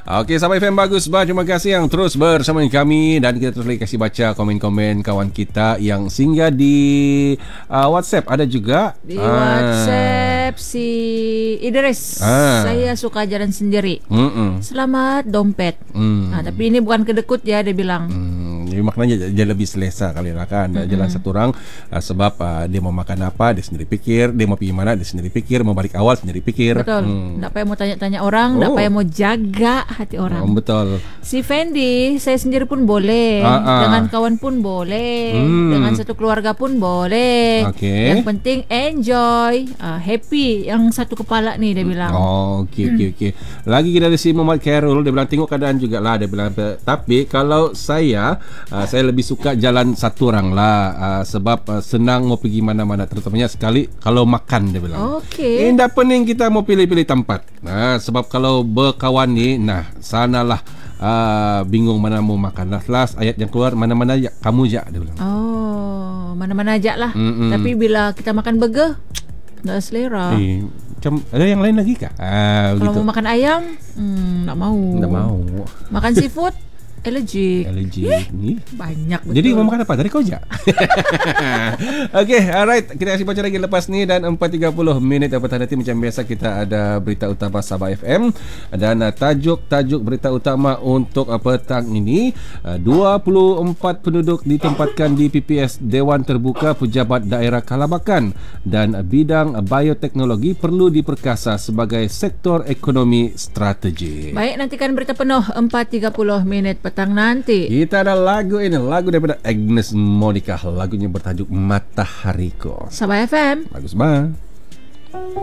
Okey, sahabat FM Bagus Bah, terima kasih yang terus bersama kami dan kita terus lagi kasih baca komen-komen kawan kita yang singgah di WhatsApp. Ada juga di WhatsApp si Idris. Saya suka jalan sendiri. Selamat dompet. Tapi ini bukan kedekut ya, dia bilang. Jadi maknanya dia lebih selesa kali lah kan. Jalan satu orang sebab dia mau makan apa dia sendiri pikir, dia mau pergi mana dia sendiri pikir, mau balik awal sendiri pikir. Betul. Tak payah mau tanya-tanya orang, tak payah mau jaga hati orang. Betul. Si Fendi, saya sendiri pun boleh, dengan kawan pun boleh, dengan satu keluarga pun boleh. Yang penting enjoy, happy. Yang satu kepala nih dia bilang. Okey. Lagi kita ada si Muhammad Khairul, dia bilang tengok keadaan jugalah, dia bilang tapi kalau saya lebih suka jalan satu orang lah, sebab senang mau pergi mana-mana, terutamanya sekali kalau makan, dia bilang. Tidak pening kita mau pilih-pilih tempat. Sebab kalau berkawan ni, sanalah bingung mana mau makan. Last ayat yang keluar, mana-mana aja kamu je, dia bilang. Mana-mana aja lah. Tapi bila kita makan burger, tak selera. Macam ada yang lain lagi kah? Kalau mau makan ayam, tak mau. Makan seafood, allergic. Banyak betul. Jadi mau makan apa? Dari kau je. Okay, alright. Kita kasih baca lagi lepas ni. Dan 4.30 minit apatah nanti macam biasa kita ada berita utama Sabah FM. Dan tajuk berita utama untuk petang ini, 24 penduduk ditempatkan di PPS Dewan Terbuka Pejabat Daerah Kalabakan. Dan bidang bioteknologi perlu diperkasa sebagai sektor ekonomi strategi. Baik, nantikan berita penuh 4.30 minit petang nanti. Kita ada lagu daripada Agnes Monica. Lagunya bertajuk Matahariku. Sabah FM Bagus banget.